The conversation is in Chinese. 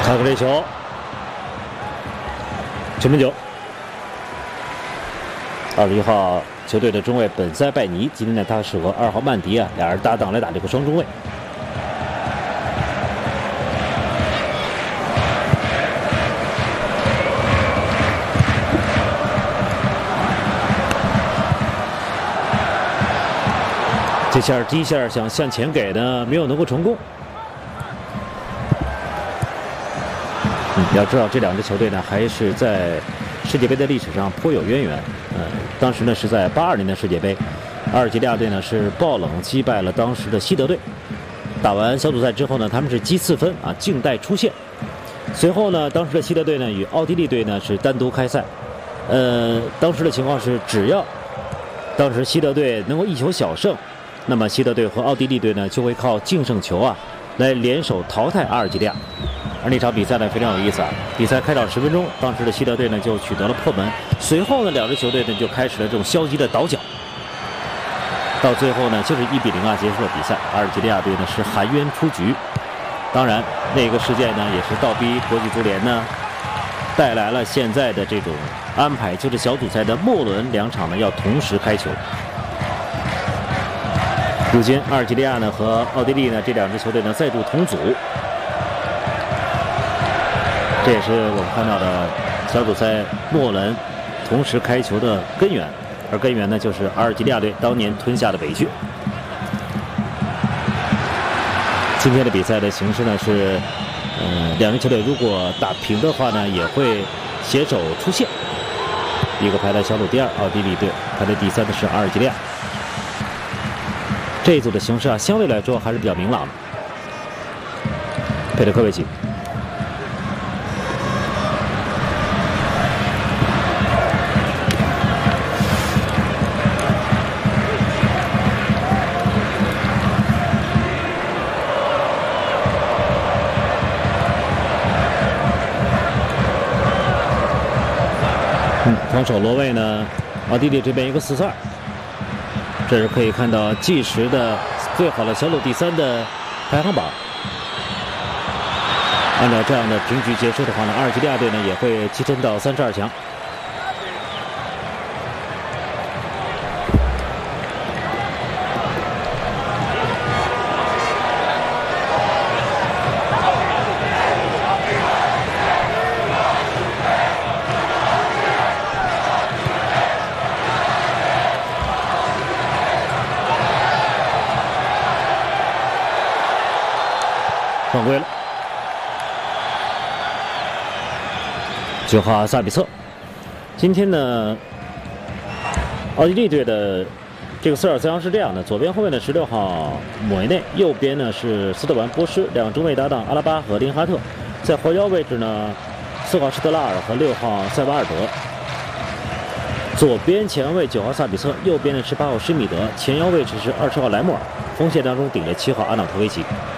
卡克这球，球门球。21号球队的中卫本塞拜尼，今天呢他是和2号曼迪啊俩人搭档来打这个双中卫。这下第一下想向前给呢，没有能够成功。要知道这两支球队呢，还是在世界杯的历史上颇有渊源。当时呢是在82年的世界杯，阿尔及利亚队呢是爆冷击败了当时的西德队。打完小组赛之后呢，他们是积4分啊，静待出线。随后呢，当时的西德队呢与奥地利队呢是单独开赛。当时的情况是，只要当时西德队能够1球小胜，那么西德队和奥地利队呢就会靠净胜球啊来联手淘汰阿尔及利亚。而那场比赛呢非常有意思啊！比赛开场10分钟，当时的西德队呢就取得了破门，随后呢两支球队呢就开始了这种消极的倒脚，到最后呢就是1比0啊结束了比赛。阿尔及利亚队呢是含冤出局。当然，那个事件呢也是倒逼国际足联呢带来了现在的这种安排，就是小组赛的末轮2场呢要同时开球。如今阿尔及利亚呢和奥地利呢这两支球队呢再度同组。这也是我们看到的小组赛末轮同时开球的根源，而根源呢就是阿尔及利亚队当年吞下的委屈。今天的比赛的形势呢是，两支球队如果打平的话呢，也会携手出线。一个排在小组第2，奥地利队排在第3的是阿尔及利亚。这一组的形势啊，相对来说还是比较明朗的。佩特科维奇。防守罗位呢，奥地利这边一个4-4-2，这是可以看到计时的最好的小组第3的排行榜。按照这样的平局结束的话呢，阿尔及利亚队呢也会跻身到32强。犯规了，9号萨比策。今天呢，奥地利队的这个4-2-3阳是这样的：左边后卫呢16号莫伊内，右边呢是斯特凡波什，两中卫搭档阿拉巴和林哈特。在后腰位置呢，4号施特拉尔和6号塞瓦尔德。左边前卫9号萨比策，右边呢是8号施米德，前腰位置是20号莱莫尔，锋线当中顶着7号阿瑙托维奇。